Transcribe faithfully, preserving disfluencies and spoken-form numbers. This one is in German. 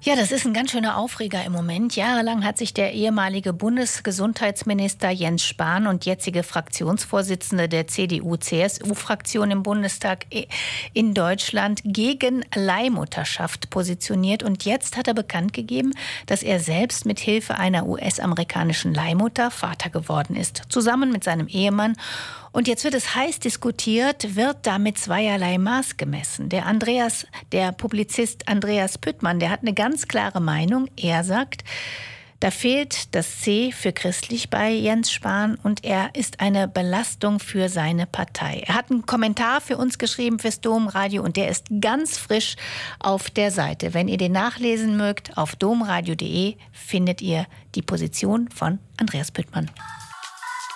Ja, das ist ein ganz schöner Aufreger im Moment. Jahrelang hat sich der ehemalige Bundesgesundheitsminister Jens Spahn und jetzige Fraktionsvorsitzende der C D U-C S U-Fraktion im Bundestag in Deutschland gegen Leihmutterschaft positioniert. Und jetzt hat er bekannt gegeben, dass er selbst mit Hilfe einer U S-amerikanischen Leihmutter Vater geworden ist, zusammen mit seinem Ehemann. Und jetzt wird es heiß diskutiert, wird damit zweierlei Maß gemessen. Der Andreas, der Publizist Andreas Püttmann, der hat eine ganz klare Meinung. Er sagt, da fehlt das C für christlich bei Jens Spahn und er ist eine Belastung für seine Partei. Er hat einen Kommentar für uns geschrieben fürs Domradio und der ist ganz frisch auf der Seite. Wenn ihr den nachlesen mögt, auf domradio punkt de findet ihr die Position von Andreas Püttmann.